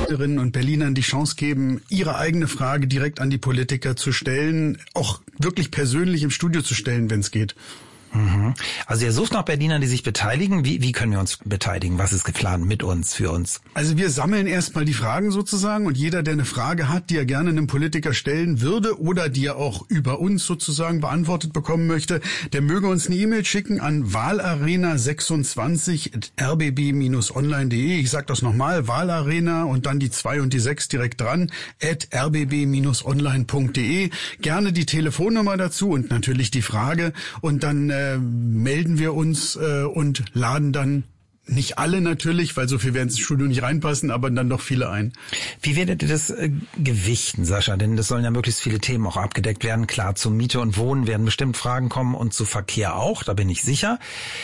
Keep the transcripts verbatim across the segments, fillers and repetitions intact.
Berlinerinnen und Berlinern die Chance geben, ihre eigene Frage direkt an die Politiker zu stellen, auch wirklich persönlich im Studio zu stellen, wenn es geht. Mhm. Also ihr sucht noch Berliner, die sich beteiligen. Wie, wie können wir uns beteiligen? Was ist geplant mit uns, für uns? Also wir sammeln erstmal die Fragen sozusagen und jeder, der eine Frage hat, die er gerne einem Politiker stellen würde oder die er auch über uns sozusagen beantwortet bekommen möchte, der möge uns eine E-Mail schicken an wahlarena sechsundzwanzig at r b b Bindestrich online punkt d e. Ich sag das nochmal, Wahlarena und dann die zwei und die sechs direkt dran, at r b b Bindestrich online punkt d e. Gerne die Telefonnummer dazu und natürlich die Frage und dann äh, melden wir uns äh, und laden dann nicht alle natürlich, weil so viel werden ins Studio nicht reinpassen, aber dann doch viele ein. Wie werdet ihr das äh, gewichten, Sascha? Denn das sollen ja möglichst viele Themen auch abgedeckt werden. Klar, zu Miete und Wohnen werden bestimmt Fragen kommen und zu Verkehr auch, da bin ich sicher.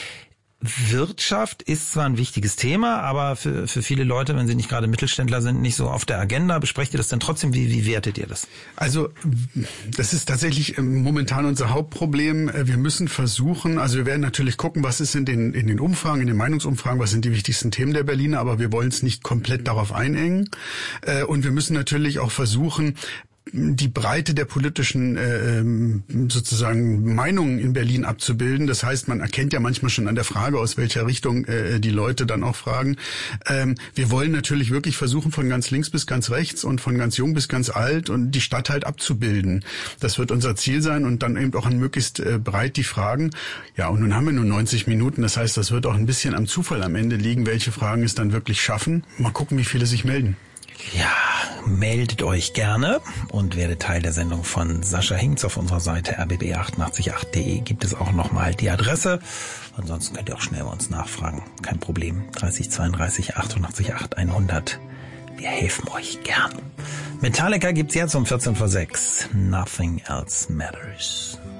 Wirtschaft ist zwar ein wichtiges Thema, aber für, für viele Leute, wenn sie nicht gerade Mittelständler sind, nicht so auf der Agenda. Besprecht ihr das denn trotzdem? Wie, wie wertet ihr das? Also das ist tatsächlich momentan unser Hauptproblem. Wir müssen versuchen, also wir werden natürlich gucken, was ist in den, in den Umfragen, in den Meinungsumfragen, was sind die wichtigsten Themen der Berliner, aber wir wollen es nicht komplett darauf einengen. Und wir müssen natürlich auch versuchen, die Breite der politischen äh, sozusagen Meinungen in Berlin abzubilden. Das heißt, man erkennt ja manchmal schon an der Frage, aus welcher Richtung äh, die Leute dann auch fragen. Ähm, wir wollen natürlich wirklich versuchen, von ganz links bis ganz rechts und von ganz jung bis ganz alt und die Stadt halt abzubilden. Das wird unser Ziel sein und dann eben auch an möglichst äh, breit die Fragen. Ja, und nun haben wir nur neunzig Minuten. Das heißt, das wird auch ein bisschen am Zufall am Ende liegen, welche Fragen es dann wirklich schaffen. Mal gucken, wie viele sich melden. Ja, meldet euch gerne und werdet Teil der Sendung von Sascha Hinz. Auf unserer Seite r b b achtundachtzig punkt acht punkt d e gibt es auch nochmal die Adresse. Ansonsten könnt ihr auch schnell bei uns nachfragen. Kein Problem. dreißig zweiunddreißig achtundachtzig acht hundert. Wir helfen euch gern. Metallica gibt's jetzt um vierzehn vor sechs. Nothing else matters.